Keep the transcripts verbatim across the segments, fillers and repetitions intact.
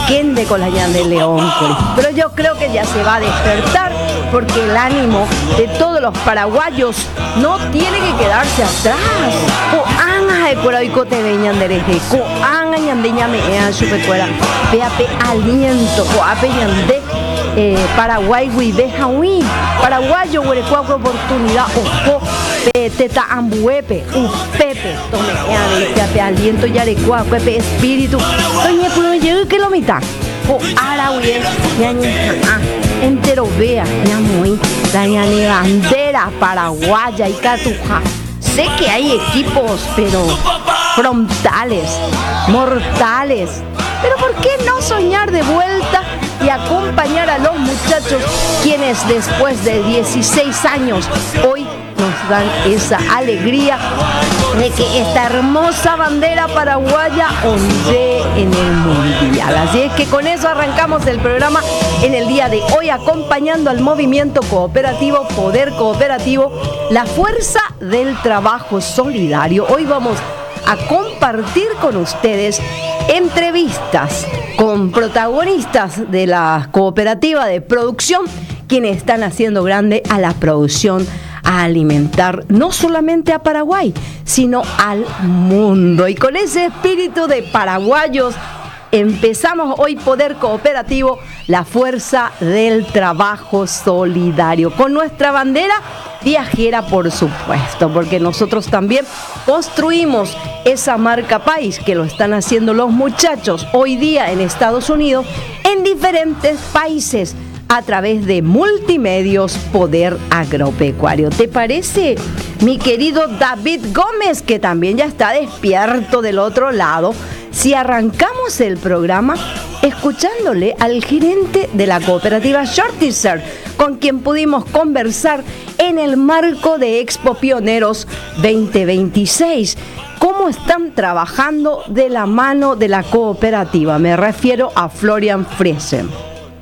Kende con la ñan de León. Pero yo creo que ya se va a despertar porque el ánimo de todos los paraguayos no tiene que quedarse atrás. Coanga de Coravico te veñan de Reje, coanga ñande ñame ean chupecuera, veape aliento, coape ñande. Eh, Paraguay huive jaui paraguayo huerecuaco oportunidad ojo teta ambuepe upepe tome ean aliento yarecuaco epe espíritu doña puno llegue que lo mitad o ara huye ñaña entero vea ñamuy daña ni bandera paraguaya y catuja. Sé que hay equipos pero frontales mortales, pero ¿por qué no soñar de vuelta y acompañar a los muchachos quienes después de dieciséis años hoy nos dan esa alegría de que esta hermosa bandera paraguaya ondee en el mundial? Así es que con eso arrancamos el programa en el día de hoy, acompañando al movimiento cooperativo Poder Cooperativo, la fuerza del trabajo solidario. Hoy vamos a compartir con ustedes entrevistas con protagonistas de la cooperativa de producción, quienes están haciendo grande a la producción, a alimentar no solamente a Paraguay, sino al mundo. Y con ese espíritu de paraguayos empezamos hoy Poder Cooperativo, la fuerza del trabajo solidario, con nuestra bandera viajera, por supuesto, porque nosotros también construimos esa marca país que lo están haciendo los muchachos hoy día en Estados Unidos, en diferentes países, a través de Multimedios Poder Agropecuario. ¿Te parece, mi querido David Gómez, que también ya está despierto del otro lado, si arrancamos el programa escuchándole al gerente de la cooperativa Shortisher, con quien pudimos conversar en el marco de Expo Pioneros veinte veintiséis? ¿Cómo están trabajando de la mano de la cooperativa? Me refiero a Florian Friesen.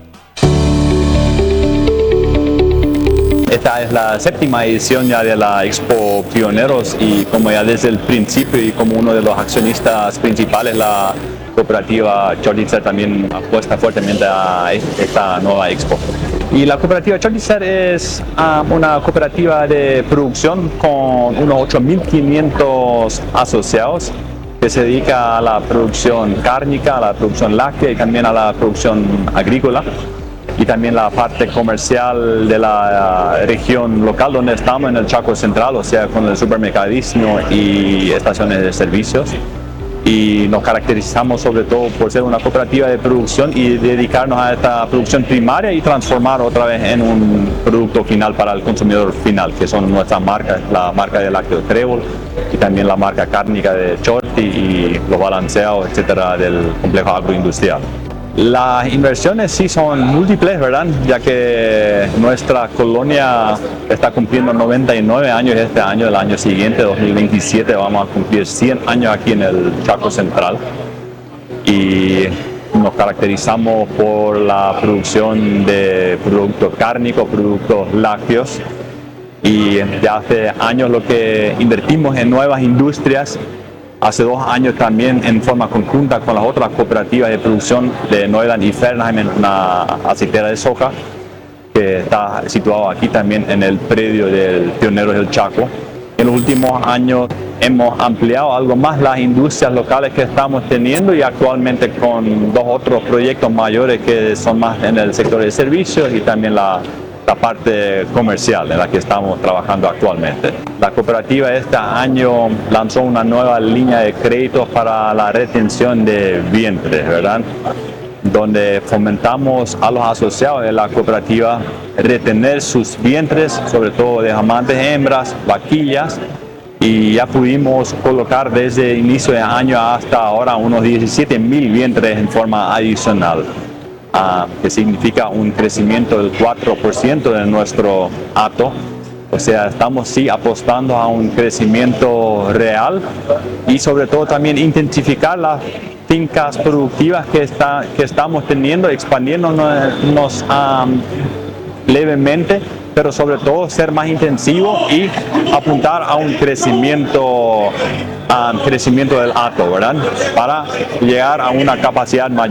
Esta es la séptima edición ya de la Expo Pioneros y como ya desde el principio y como uno de los accionistas principales, la cooperativa Shortisher también apuesta fuertemente a esta nueva Expo. Y la cooperativa Shortisher es um, una cooperativa de producción con unos ocho mil quinientos asociados que se dedica a la producción cárnica, a la producción láctea y también a la producción agrícola, y también la parte comercial de la región local donde estamos, en el Chaco Central, o sea, con el supermercadismo y estaciones de servicios. Y nos caracterizamos sobre todo por ser una cooperativa de producción y dedicarnos a esta producción primaria y transformar otra vez en un producto final para el consumidor final, que son nuestras marcas, la marca de lácteo Trébol y también la marca cárnica de Shorty y los balanceados, etcétera, del complejo agroindustrial. Las inversiones sí son múltiples, ¿verdad? Ya que nuestra colonia está cumpliendo noventa y nueve años este año. El año siguiente, dos mil veintisiete, vamos a cumplir cien años aquí en el Chaco Central. Y nos caracterizamos por la producción de productos cárnicos, productos lácteos. Y ya hace años lo que invertimos en nuevas industrias. Hace dos años también en forma conjunta con las otras cooperativas de producción de Neuland y Fernheim, una aceitera de soja que está situado aquí también en el predio del Pioneros del Chaco. En los últimos años hemos ampliado algo más las industrias locales que estamos teniendo y actualmente con dos otros proyectos mayores que son más en el sector de servicios y también la la parte comercial en la que estamos trabajando actualmente. La cooperativa este año lanzó una nueva línea de créditos para la retención de vientres, ¿verdad? Donde fomentamos a los asociados de la cooperativa retener sus vientres, sobre todo de amantes hembras, vaquillas, y ya pudimos colocar desde el inicio de año hasta ahora unos diecisiete mil vientres en forma adicional. Uh, que significa un crecimiento del cuatro por ciento de nuestro hato. O sea, estamos sí apostando a un crecimiento real y sobre todo también intensificar las fincas productivas que, está, que estamos teniendo, expandiéndonos um, levemente, pero sobre todo ser más intensivo y apuntar a un crecimiento, um, crecimiento del hato, ¿verdad? Para llegar a una capacidad mayor.